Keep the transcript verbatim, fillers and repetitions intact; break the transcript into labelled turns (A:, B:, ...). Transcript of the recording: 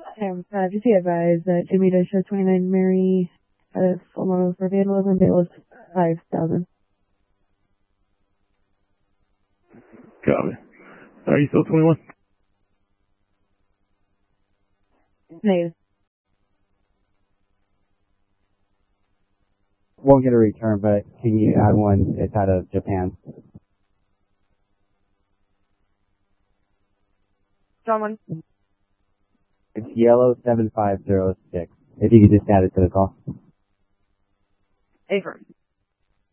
A: Um, uh, just be advised that Jimmy does show twenty-nine Mary has full model for vandalism. Bail is five thousand.
B: Copy. Are you still twenty-one?
A: Negative.
C: Won't get a return, but can you add one? It's out of Japan.
A: Someone.
C: It's yellow seven five zero six. If you could just add it to the call.
A: Affirm.